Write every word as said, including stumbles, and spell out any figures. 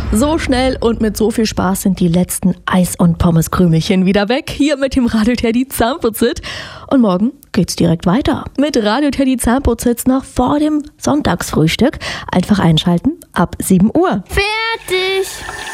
So schnell und mit so viel Spaß sind die letzten Eis- und Pommeskrümelchen wieder weg. Hier mit dem Radio Teddy Zahnputzit. Und morgen geht's direkt weiter mit Radio Teddy Zahnputzit noch vor dem Sonntagsfrühstück. Einfach einschalten ab sieben Uhr. Fertig!